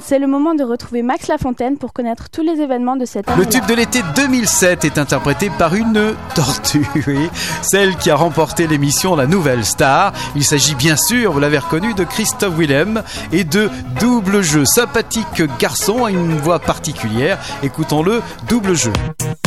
C'est le moment de retrouver Max Lafontaine pour connaître tous les événements de cette année. Le tube de l'été 2007 est interprété par une tortue, oui, celle qui a remporté l'émission La Nouvelle Star. Il s'agit bien sûr, vous l'avez reconnu, de Christophe Willem et de Double Jeu. Sympathique garçon à une voix particulière. Écoutons-le, Double Jeu.